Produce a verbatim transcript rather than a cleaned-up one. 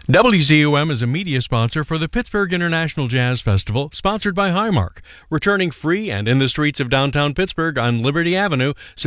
W Z U M is a media sponsor for the Pittsburgh International Jazz Festival, sponsored by Highmark, returning free and in the streets of downtown Pittsburgh on Liberty Avenue